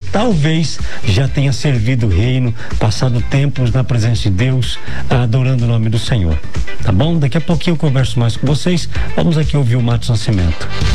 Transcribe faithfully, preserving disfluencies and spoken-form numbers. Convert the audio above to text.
talvez já tenha servido o reino, passado tempos na presença de Deus, adorando o nome do Senhor. Tá bom? Daqui a pouquinho eu converso mais com vocês. Vamos aqui ouvir o Matos Nascimento.